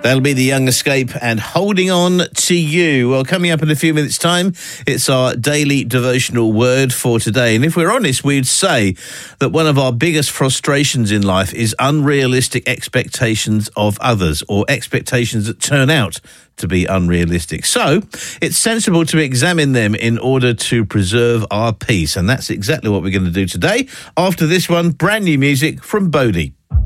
That'll be The Young Escape and Holding On to You. Well, coming up in a few minutes' time, it's our daily devotional word for today. And if we're honest, we'd say that one of our biggest frustrations in life is unrealistic expectations of others, or expectations that turn out to be unrealistic. So it's sensible to examine them in order to preserve our peace. And that's exactly what we're going to do today. After this one, brand new music from Bodhi.